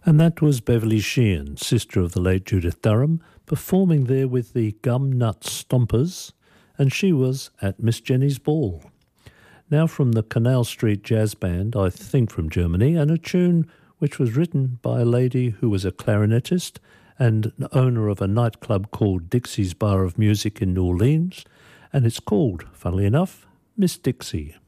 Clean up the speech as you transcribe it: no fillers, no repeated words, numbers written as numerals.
And that was Beverly Sheehan, sister of the late Judith Durham, performing there with the Gum Nut Stompers, and she was at Miss Jenny's ball. Now from the Canal Street Jazz Band, I think from Germany, and a tune which was written by a lady who was a clarinetist and owner of a nightclub called Dixie's Bar of Music in New Orleans, and it's called, funnily enough, Miss Dixie.